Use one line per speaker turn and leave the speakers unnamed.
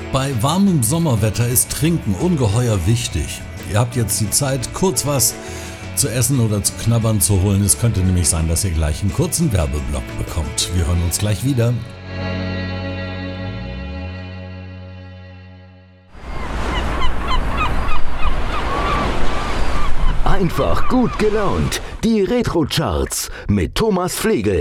Bei warmem Sommerwetter ist Trinken ungeheuer wichtig. Ihr habt jetzt die Zeit, kurz was zu essen oder zu knabbern zu holen. Es könnte nämlich sein, dass ihr gleich einen kurzen Werbeblock bekommt. Wir hören uns gleich wieder.
Einfach gut gelaunt. Die Retro-Charts mit Thomas Flegel.